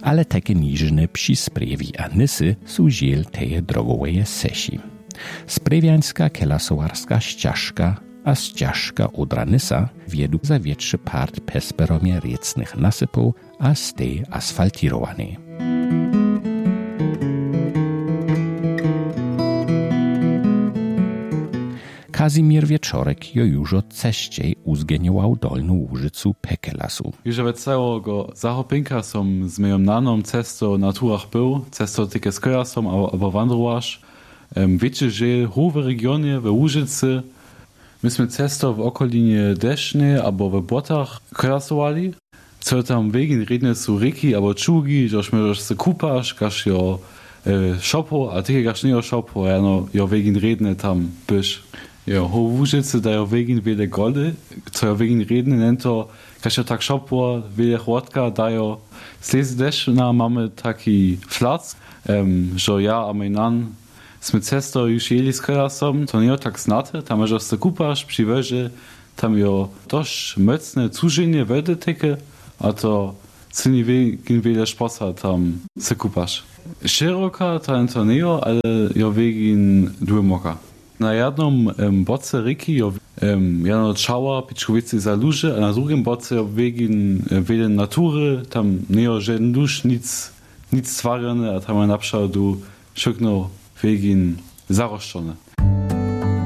ale takie niżne przyspriewi a nysy są ziel teje drogoweje sesi. Sprewiańska kelasowarska ścieżka a ścieżka odra nysa wiedu za większy part pesperomie riecnych nasypów a stej asfaltirowanej. Kazimir Wieczorek jo już od ceściej uzgeniował dolną łużycu Pekelasu. Już całego zachopinka som z moją naną cesto na turach był, cesto tykę skoja som albo wandrowasz. Wiecie, że howe regionie we Łużycy myśmy cesto w okolinie Deszny albo w Botach krasowali. Co tam wegen redne su reki albo czugi, żeś możesz se kupasz, każ jo szopo, a tykę każ nie jo szopo, jo wegen redne tam byś. Jo, ho Łużycy dają wegen wiele gody, co jo wegen redne nento, każ jo tak szopo, wiele chłotka dają. Slez Deszna mamy taki flac, że ja a mój nan sme cesto już jeli z krasom, to nie tak znate, tam możesz se kupasz, przyweże, tam jo dość mocne cużenie wody tykę, a to cyni wiele szposa tam se kupasz. Szeroka to nie, ale jo wegin dłumoka. Na jednym boce ryki jo jedno czała piczkowicy za luże, a na drugim boce jo wegin wiele natury, tam nie jo żaden dusz, nic stwarjone, a tam je naprzał du szyknął wegin zaroszczone.